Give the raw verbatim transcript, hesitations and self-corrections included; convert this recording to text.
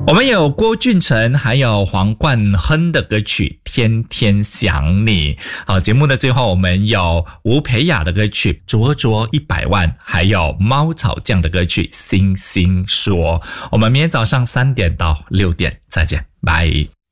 我们有郭俊辰还有黄冠亨的歌曲《天天想你》。好，节目的最后我们有吴培雅的歌曲《灼灼一百万》，还有猫草酱的歌曲《星星说》。我们明天早上三点到六点再见，拜。